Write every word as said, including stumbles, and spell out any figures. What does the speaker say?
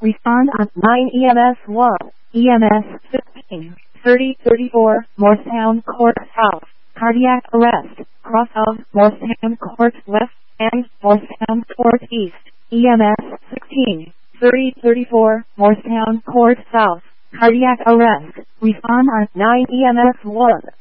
Respond on nine E M S one, E M S fifteen, thirty thirty-four, Morristown Court South, cardiac arrest, cross of Morristown Court West and Morristown Court East, E M S sixteen, thirty thirty-four, Morristown Court South, cardiac arrest. Respond on nine E M S one.